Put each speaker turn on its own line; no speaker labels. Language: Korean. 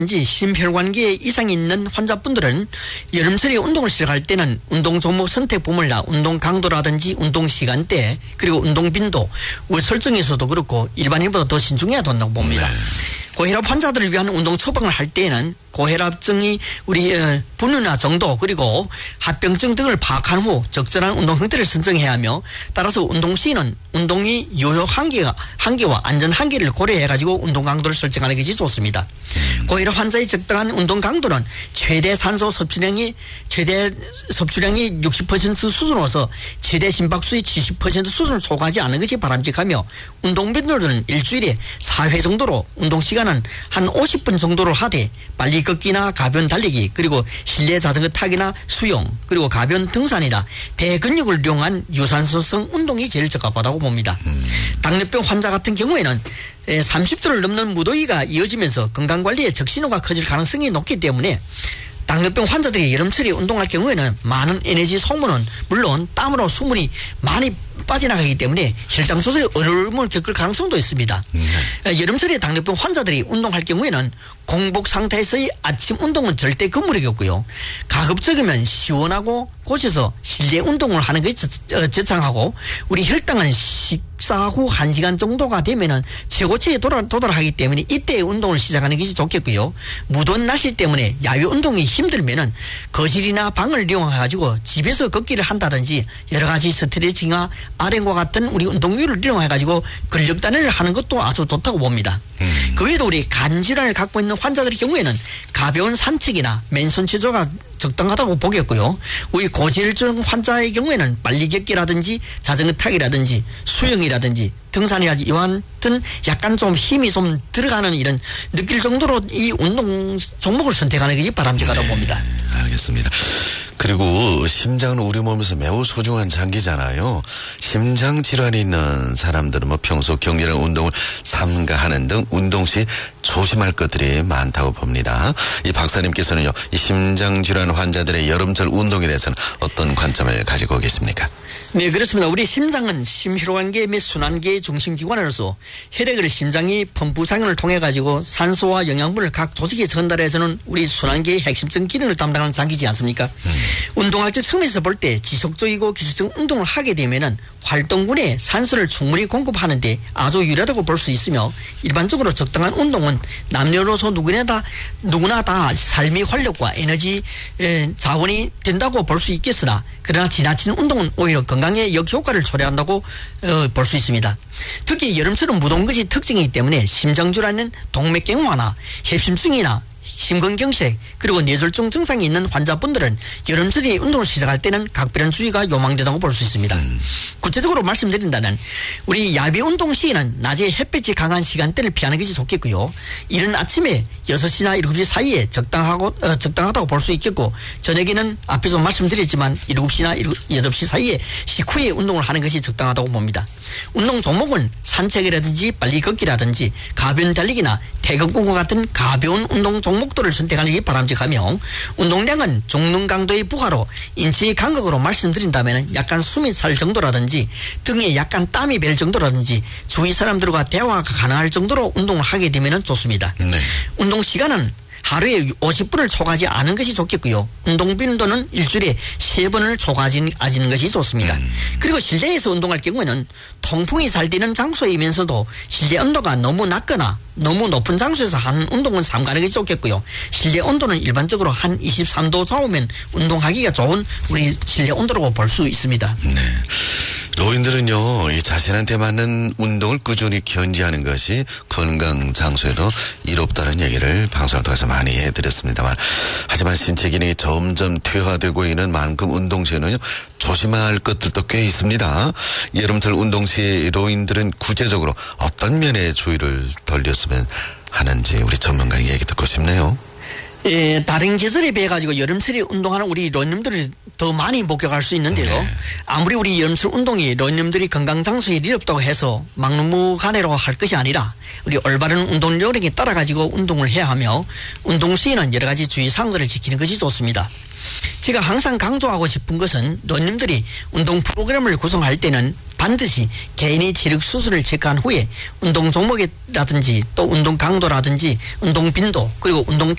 심혈관계 이상이 있는 환자분들은 여름철에 운동을 시작할 때는 운동 종목 선택 부문이나 운동 강도라든지 운동 시간대 그리고 운동 빈도 설정에서도 그렇고 일반인보다 더 신중해야 된다고 봅니다. 네. 고혈압 환자들을 위한 운동 처방을 할 때에는 고혈압증이 우리 분류나 정도 그리고 합병증 등을 파악한 후 적절한 운동 형태를 선정해야 하며 따라서 운동 시에는 운동이 요요 한계와 안전 한계를 고려해가지고 운동 강도를 설정하는 것이 좋습니다. 고혈압 환자의 적당한 운동 강도는 최대 산소 섭취량이 60% 수준으로서 최대 심박수의 70% 수준을 초과하지 않는 것이 바람직하며 운동 빈도는 일주일에 4회 정도로 운동 시간은 한 50분 정도를 하되 빨리 걷기나 가벼운 달리기 그리고 실내 자전거 타기나 수영 그리고 가벼운 등산이나 대근육을 이용한 유산소성 운동이 제일 적합하다고 봅니다. 당뇨병 환자 같은 경우에는 30도를 넘는 무더위가 이어지면서 건강관리에 적신호가 커질 가능성이 높기 때문에 당뇨병 환자들이 여름철에 운동할 경우에는 많은 에너지 소모는 물론 땀으로 수분이 많이 빠져나가기 때문에 혈당 조절에 어려움을 겪을 가능성도 있습니다. 여름철에 당뇨병 환자들이 운동할 경우에는 공복 상태에서의 아침 운동은 절대 금물이겠고요. 가급적이면 시원하고 곳에서 실내 운동을 하는 것이 저창하고 우리 혈당은 식사 후 1시간 정도가 되면은 최고치에 도달하기 때문에 이때 운동을 시작하는 것이 좋겠고요. 무더운 날씨 때문에 야외 운동이 힘들면은 거실이나 방을 이용해가지고 집에서 걷기를 한다든지 여러 가지 스트레칭이나 아랭과 같은 우리 운동류를 이용해가지고 근력 단련을 하는 것도 아주 좋다고 봅니다. 그 외에도 우리 간질환을 갖고 있는 환자들의 경우에는 가벼운 산책이나 맨손 체조가 적당하다고 보겠고요. 우리 고지혈증 환자의 경우에는 빨리 걷기라든지 자전거 타기라든지 수영이라든지 등산이라든지 이와 같은 약간 좀 힘이 좀 들어가는 이런 느낄 정도로 이 운동 종목을 선택하는 것이 바람직하다고 봅니다.
알겠습니다. 그리고 심장은 우리 몸에서 매우 소중한 장기잖아요. 심장 질환이 있는 사람들은 평소 격렬한 운동을 삼가하는 등 운동 시 조심할 것들이 많다고 봅니다. 이 박사님께서는요, 이 심장 질환 환자들의 여름철 운동에 대해서는 어떤 관점을 가지고 계십니까?
네, 그렇습니다. 우리 심장은 심혈관계 및 순환계의 중심기관으로서 혈액을 심장이 펌프상을 통해 가지고 산소와 영양분을 각 조직에 전달해주는 우리 순환계의 핵심적 기능을 담당하는 장기지 않습니까? 운동학적 측면에서 볼 때 지속적이고 기술적 운동을 하게 되면은 활동군에 산소를 충분히 공급하는데 아주 유리하다고 볼 수 있으며 일반적으로 적당한 운동은 남녀노소 누구나 다 삶의 활력과 에너지 자원이 된다고 볼 수 있겠으나 그러나 지나치는 운동은 오히려 건강에 역효과를 초래한다고 볼 수 있습니다. 특히 여름철은 무더운 것이 특징이기 때문에 심장질환은 동맥경화나 협심증이나 심근경색 그리고 뇌졸중 증상이 있는 환자분들은 여름철에 운동을 시작할 때는 각별한 주의가 요망되다고 볼 수 있습니다. 구체적으로 말씀드린다면 우리 야외 운동 시에는 낮에 햇볕이 강한 시간대를 피하는 것이 좋겠고요. 이른 아침에 6시나 7시 사이에 적당하다고 볼 수 있겠고 저녁에는 앞에서 말씀드렸지만 7시나 8시 사이에 식후에 운동을 하는 것이 적당하다고 봅니다. 운동 종목은 산책이라든지 빨리 걷기라든지 가벼운 달리기나 태극공과 같은 가벼운 운동 종목들을 선택하는 게 바람직하며 운동량은 중능 강도의 부하로 인체의 감각으로 말씀드린다면 약간 숨이 찰 정도라든지 등에 약간 땀이 벨 정도라든지 주위 사람들과 대화가 가능할 정도로 운동을 하게 되면 좋습니다. 네. 운동 시간은 하루에 50분을 초과하지 않은 것이 좋겠고요. 운동 빈도는 일주일에 3번을 초과하지는 것이 좋습니다. 그리고 실내에서 운동할 경우에는 통풍이 잘 되는 장소이면서도 실내 온도가 너무 낮거나 너무 높은 장소에서 하는 운동은 삼가는 것이 좋겠고요. 실내 온도는 일반적으로 한 23도 좌우면 운동하기가 좋은 우리 실내 온도라고 볼 수 있습니다.
네. 노인들은요, 이 자신한테 맞는 운동을 꾸준히 견지하는 것이 건강 장소에도 이롭다는 얘기를 방송을 통해서 많이 해드렸습니다만, 하지만 신체 기능이 점점 퇴화되고 있는 만큼 운동 시에는요, 조심할 것들도 꽤 있습니다. 여름철 운동 시 노인들은 구체적으로 어떤 면에 주의를 돌렸으면 하는지 우리 전문가의 얘기 듣고 싶네요.
다른 계절에 비해 가지고 여름철에 운동하는 우리 런님들을 더 많이 목격할 수 있는데요.
네.
아무리 우리 여름철 운동이 런님들이 건강 장수에 이르렀다고 해서 막무가내로 할 것이 아니라 우리 올바른 운동 요령에 따라 가지고 운동을 해야 하며 운동 시에는 여러 가지 주의사항들을 지키는 것이 좋습니다. 제가 항상 강조하고 싶은 것은 런님들이 운동 프로그램을 구성할 때는 반드시 개인의 체력 수준을 체크한 후에 운동 종목이라든지 또 운동 강도라든지 운동 빈도 그리고 운동